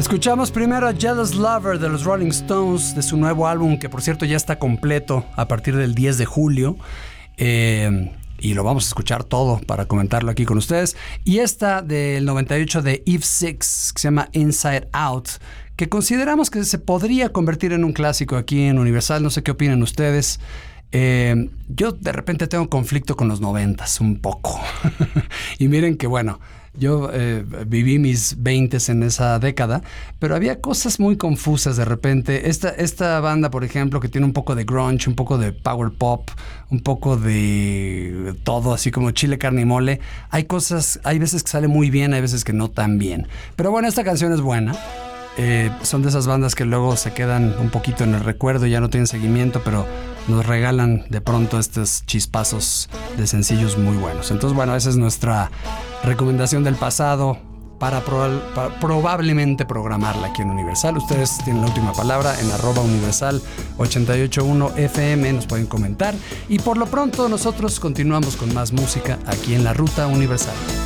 Escuchamos primero a Jealous Lover de los Rolling Stones, de su nuevo álbum, que por cierto ya está completo a partir del 10 de julio. Y lo vamos a escuchar todo para comentarlo aquí con ustedes. Y esta del 98 de Eve Six, que se llama Inside Out, que consideramos que se podría convertir en un clásico aquí en Universal. No sé qué opinan ustedes. Yo de repente tengo conflicto con los 90s un poco. Y miren que bueno, yo viví mis 20s en esa década, pero había cosas muy confusas de repente. Esta banda, por ejemplo, que tiene un poco de grunge, un poco de power pop, un poco de todo, así como chile, carne y mole. Hay veces que sale muy bien, hay veces que no tan bien. Pero bueno, esta canción es buena. Son de esas bandas que luego se quedan un poquito en el recuerdo y ya no tienen seguimiento, pero nos regalan de pronto estos chispazos de sencillos muy buenos. Entonces, bueno, esa es nuestra recomendación del pasado para probablemente programarla aquí en Universal. Ustedes tienen la última palabra en @universal881fm, nos pueden comentar. Y por lo pronto nosotros continuamos con más música aquí en la Ruta Universal.